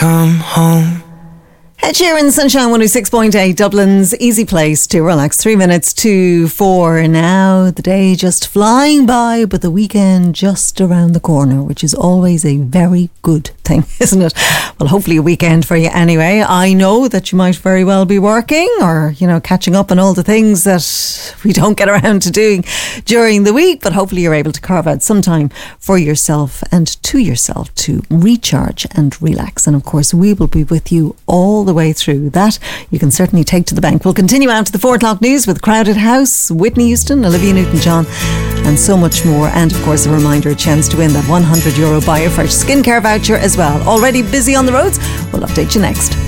Come home. Ed Sheeran, Sunshine 106.8, Dublin's easy place to relax. 3 minutes to 4 now. The day just flying by, but the weekend just around the corner, which is always a very good thing, isn't it? Well, hopefully a weekend for you anyway. I know that you might very well be working or, catching up on all the things that we don't get around to doing during the week, but hopefully you're able to carve out some time for yourself and to yourself to recharge and relax. And of course, we will be with you all the way through that. You can certainly take to the bank. We'll continue on to the 4 o'clock news with Crowded House, Whitney Houston, Olivia Newton-John and so much more. And of course a reminder, a chance to win that €100 Biofresh skincare voucher as well. Already busy on the roads? We'll update you next.